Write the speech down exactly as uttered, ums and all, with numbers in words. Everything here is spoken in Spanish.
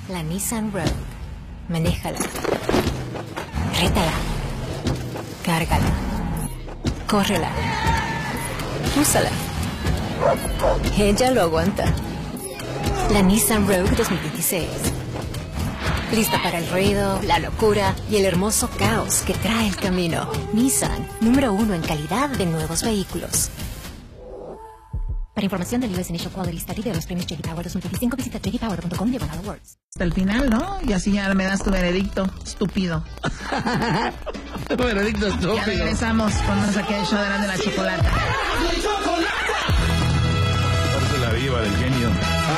La Nissan Rogue. Manéjala. Rétala. Cárgala. Córrela. Úsala. Ella lo aguanta. La Nissan Rogue dos mil veintiséis. Lista para el ruido, la locura y el hermoso caos que trae el camino. Nissan, número uno en calidad de nuevos vehículos. Para información del U S Initial Quality Study de los premios J D Power dos mil veinticinco, visita j d power punto com diagonal awards. Hasta el final, ¿no? Y así ya me das tu veredicto, estúpido. Veredicto estúpido. Ya regresamos con más aquí el show de la, de la chocolata. Parece la viva del genio.